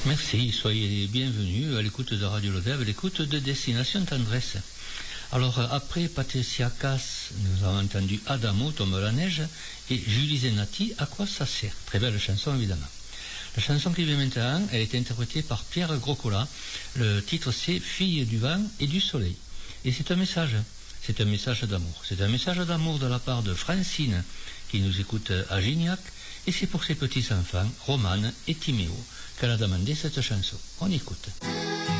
Merci, soyez les bienvenus à l'écoute de Radio Lodève, à l'écoute de Destination Tendresse. Alors, après Patricia Cass, nous avons entendu Adamo, Tombe la neige, et Julie Zenati, À quoi ça sert? Très belle chanson, évidemment. La chanson qui vient maintenant, elle est interprétée par Pierre Groscola. Le titre, c'est Fille du vent et du soleil. Et c'est un message d'amour. C'est un message d'amour de la part de Francine, qui nous écoute à Gignac, et c'est pour ses petits-enfants, Romane et Timéo, qu'elle a demandé cette chanson. On écoute.